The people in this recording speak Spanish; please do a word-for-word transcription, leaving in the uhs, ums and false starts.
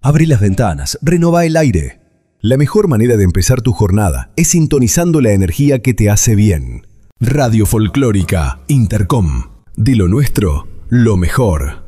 Abrí las ventanas, renová el aire. La mejor manera de empezar tu jornada es sintonizando la energía que te hace bien. Radio Folclórica Intercom. De lo nuestro, lo mejor.